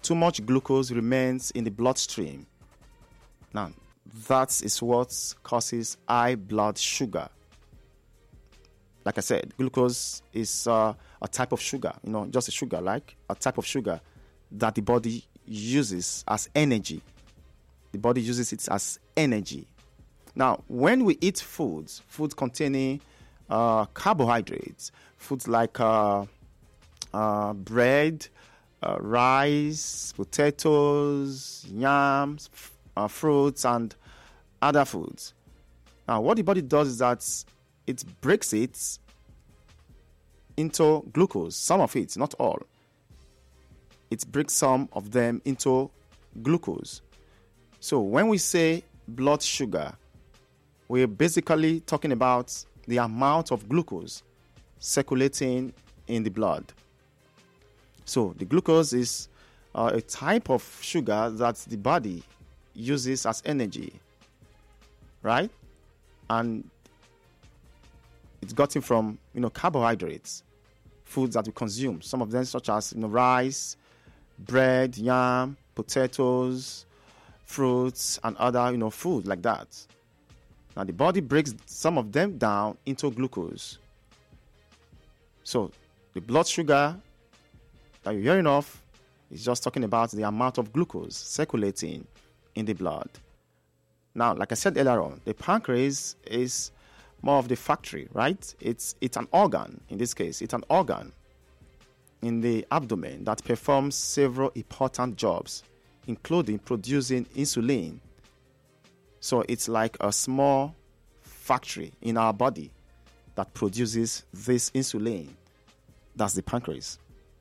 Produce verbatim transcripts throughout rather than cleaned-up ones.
too much glucose remains in the bloodstream. Now, that is what causes high blood sugar. Like I said, glucose is uh, a type of sugar, you know, just a sugar, like a type of sugar that the body uses as energy. The body uses it as energy. Now, when we eat foods, foods containing uh, carbohydrates, foods like uh, uh, bread, uh, rice, potatoes, yams, f- uh, fruits, and other foods. Now, what the body does is that it breaks it into glucose, some of it, not all. It breaks some of them into glucose. So when we say blood sugar, we're basically talking about the amount of glucose circulating in the blood. So the glucose is uh, a type of sugar that the body uses as energy, right? And it's gotten from, you know, carbohydrates, foods that we consume. Some of them such as, you know, rice, bread, yam, potatoes, fruits, and other, you know, food like that. Now the body breaks some of them down into glucose. So the blood sugar that you're hearing of is just talking about the amount of glucose circulating in the blood. Now, like I said earlier on, the pancreas is more of the factory, right? It's it's an organ, in this case. It's an organ in the abdomen that performs several important jobs, including producing insulin. So it's like a small factory in our body that produces this insulin. That's the pancreas.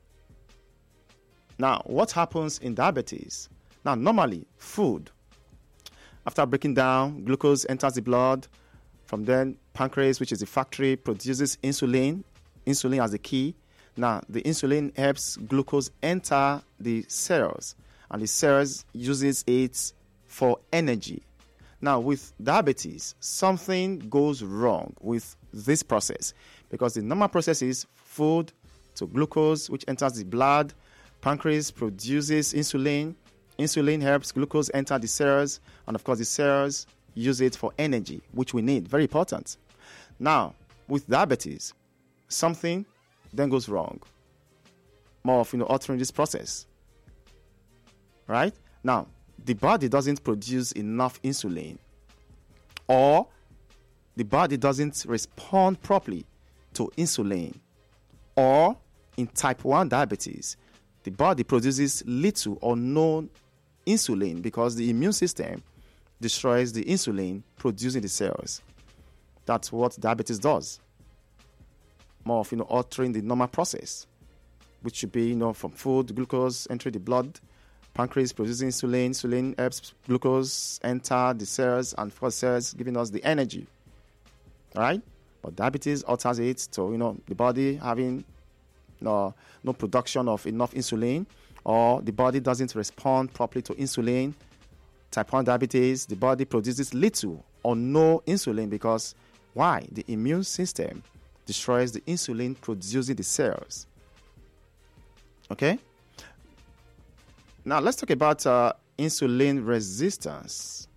Now, what happens in diabetes? Now, normally, food, after breaking down, glucose enters the blood. From then, pancreas, which is the factory, produces insulin. Insulin as the key. Now, the insulin helps glucose enter the cells, and the cells uses it for energy. Now, with diabetes, something goes wrong with this process, because the normal process is food to glucose, which enters the blood. Pancreas produces insulin. Insulin helps glucose enter the cells, and of course, the cells use it for energy, which we need. Very important. Now, with diabetes, something then goes wrong. More of, you know, altering this process. Right? Now, the body doesn't produce enough insulin, or the body doesn't respond properly to insulin, or in type one diabetes, the body produces little or no insulin because the immune system destroys the insulin producing the cells. That's what diabetes does. More of, you know, altering the normal process, which should be, you know, from food, glucose entering the blood, pancreas producing insulin, insulin helps glucose enter the cells, and for cells giving us the energy. All right? But diabetes alters it to, you know, the body having no, no production of enough insulin, or the body doesn't respond properly to insulin. Type one diabetes, the body produces little or no insulin because why? The immune system destroys the insulin producing the cells. Okay? Now, let's talk about uh, insulin resistance.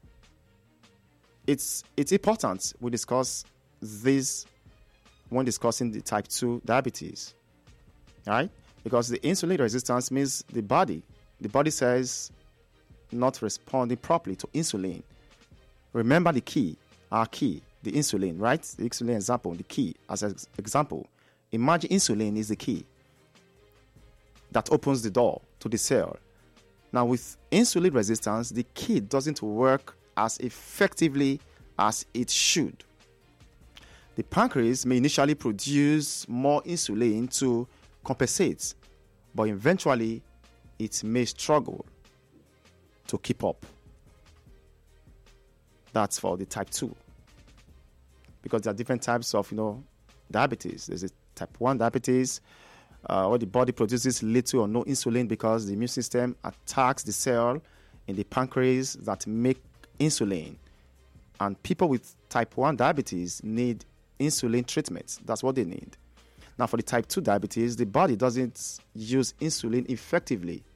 It's, it's important we discuss this when discussing the type two diabetes. Right? Because the insulin resistance means the body, the body says not responding properly to insulin. Remember the key, our key, the insulin, right? The insulin example, the key as an example. Imagine insulin is the key that opens the door to the cell. Now, with insulin resistance, the key doesn't work as effectively as it should. The pancreas may initially produce more insulin to compensate, but eventually it may struggle to keep up. That's for the type two. Because there are different types of, you know, diabetes. There's a type one diabetes, uh, where the body produces little or no insulin because the immune system attacks the cell in the pancreas that make insulin. And people with type one diabetes need insulin treatment. That's what they need. Now, for the type two diabetes, the body doesn't use insulin effectively